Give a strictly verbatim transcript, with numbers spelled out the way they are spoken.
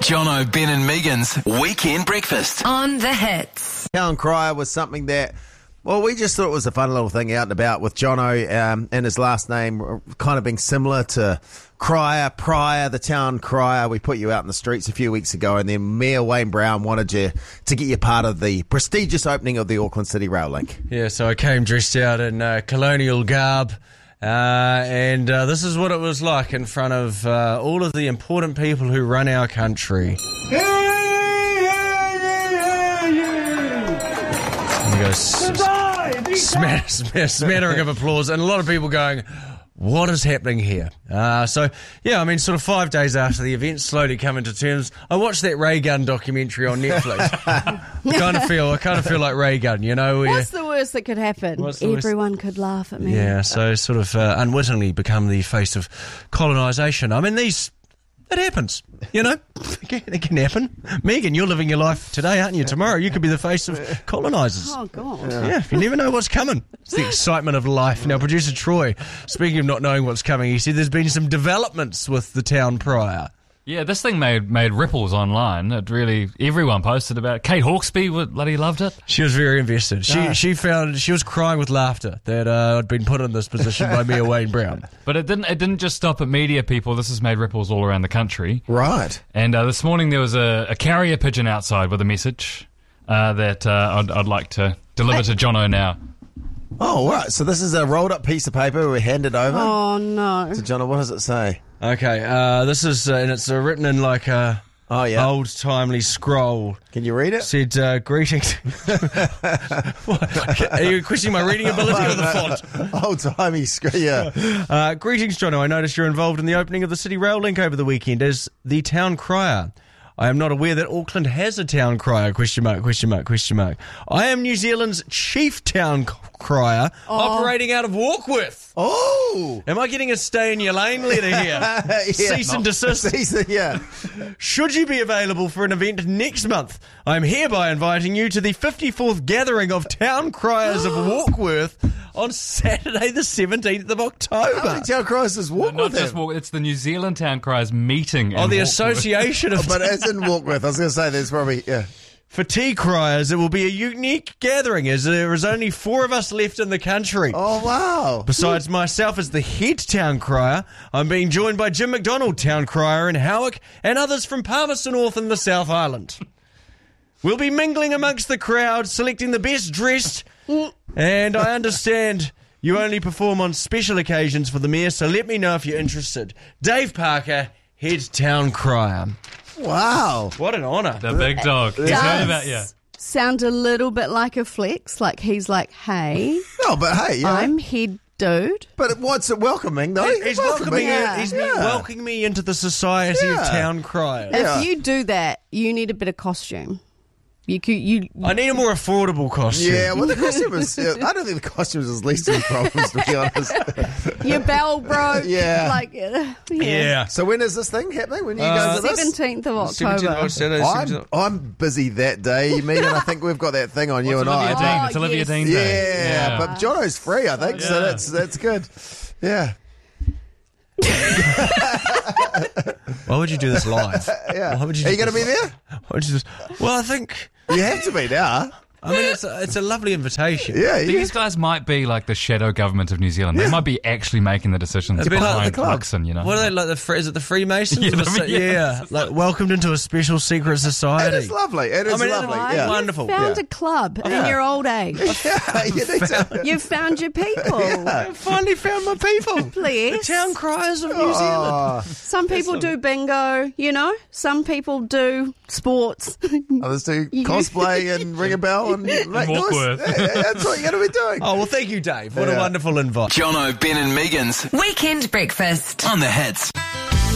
Jono, Ben and Megan's Weekend Breakfast on The Hits. Town Crier was something that, well, we just thought it was a fun little thing out and about with Jono um, and his last name kind of being similar to Crier, Pryor, the Town Crier. We put you out in the streets a few weeks ago, and then Mayor Wayne Brown wanted you to get you part of the prestigious opening of the Auckland City Rail Link. Yeah, so I came dressed out in uh, colonial garb. Uh, and uh, this is what it was like in front of uh, all of the important people who run our country. And he goes, smatter, smatter, smattering of applause, and a lot of people going, what is happening here? Uh, so, yeah, I mean, sort of five days after the event, slowly coming to terms. I watched that Ray Gun documentary on Netflix. kind of feel, I kind of feel like Ray Gun, you know. Where, What's the worst that could happen? Everyone worst? could laugh at me. Yeah, so sort of uh, unwittingly become the face of colonisation. I mean, these... It happens, you know. It can, it can happen. Megan, you're living your life today, aren't you? Tomorrow you could be the face of colonisers. Oh, God. Yeah. yeah, you never know what's coming. It's the excitement of life. Now, producer Troy, speaking of not knowing what's coming, he said there's been some developments with the Town Crier. Yeah, this thing made made ripples online. It really, everyone posted about it. Kate Hawkesby bloody loved it. She was very invested. She Ah. she found she was crying with laughter that uh, I'd been put in this position by Mayor Wayne Brown. But it didn't. It didn't just stop at media people. This has made ripples all around the country. Right. And uh, this morning there was a, a carrier pigeon outside with a message uh, that uh, I'd, I'd like to deliver to Jono now. Oh, right. So this is a rolled up piece of paper we handed over. Oh, no. So, Jono, what does it say? Okay, uh, this is, uh, and it's uh, written in like a oh, yeah. old timely scroll. Can you read it? Said, uh, greetings. What? Are you questioning my reading ability or the font? Old timey scroll, yeah. Uh, greetings, Jono. I noticed you're involved in the opening of the City Rail Link over the weekend as the Town Crier. I am not aware that Auckland has a Town Crier, question mark, question mark, question mark. I am New Zealand's chief Town Crier, oh. operating out of Warkworth. Oh! Am I getting a stay in your lane letter here? yeah. Cease and desist. Cease, yeah. Should you be available for an event next month, I am hereby inviting you to the fifty-fourth gathering of Town Criers of Warkworth on Saturday the seventeenth of October. How many Town Criers does Warkworth Not just Walk, it's the New Zealand Town Criers meeting. Oh, the Warkworth. Association of... But as in Warkworth, I was going to say there's probably, yeah. For tea criers, it will be a unique gathering as there is only four of us left in the country. Oh, wow. Besides myself as the head Town Crier, I'm being joined by Jim McDonald, Town Crier in Howick, and others from Palmerston North and the South Island. We'll be mingling amongst the crowd, selecting the best dressed, and I understand you only perform on special occasions for the Mayor, so let me know if you're interested. Dave Parker, head Town Crier. Wow. What an honour. The big dog. He's heard about you. Sound a little bit like a flex, like he's like, hey, No, but hey, yeah. I'm head dude. But what's it welcoming, though? He's, he's welcoming, Yeah. he's Yeah. welcoming me into the society Yeah. of Town Criers. Yeah. If you do that, you need a bit of costume. You could, you. I need a more affordable costume. Yeah, well, the costume is... Uh, I don't think the costume is his least of his problems, to be honest. Your bell broke. Yeah. Like, yeah. Yeah. So when is this thing happening? When are you Uh, guys at this? seventeenth of seventeenth October. of Saturday, I'm, seventeenth I'm busy that day, Megan. I think we've got that thing on you It's and Olivia I. Dean. Oh, It's Olivia yes. Dean Yeah, Day. but Jono's free, I think, so Yeah. that's that's good. Yeah. Why would you do this live? Yeah. Why would you Are do you going to this be there? live? Why would you do this? Well, I think... You have to be now. I mean, it's a, it's a lovely invitation. Yeah, you These guys might be like the shadow government of New Zealand. They might be actually making the decisions They'd be part of behind the club. Luxon, you know. What are they like? The Fre- is it the Freemasons? Yeah, Or the the- sa- yeah. yeah, like welcomed into a special secret society. It is lovely. It is I mean, lovely. I- Yeah. Wonderful. Found Yeah. a club Yeah. in your old age. Yeah, you need to. You've found your people. I finally found my people. The Please. Town Criers of New Zealand. Oh, Some people do bingo, you know. Some people do sports. others do cosplay and ring a bell and make noise. Warkworth. Yeah, yeah, that's what you're going to be doing. Oh, well, thank you, Dave. What a Yeah. wonderful invite. Jono, Ben and Megan's Weekend Breakfast. on The Hits.